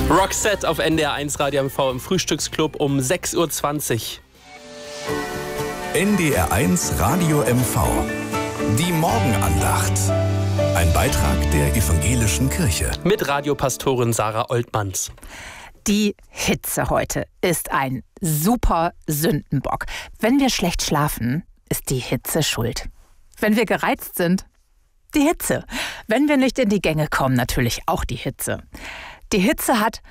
Roxette auf NDR 1 Radio MV im Frühstücksclub um 6.20 Uhr. NDR 1 Radio MV. Die Morgenandacht. Ein Beitrag der Evangelischen Kirche. Mit Radiopastorin Sarah Oltmanns. Die Hitze heute ist ein super Sündenbock. Wenn wir schlecht schlafen, ist die Hitze schuld. Wenn wir gereizt sind, die Hitze. Wenn wir nicht in die Gänge kommen, natürlich auch die Hitze. Die Hitze hat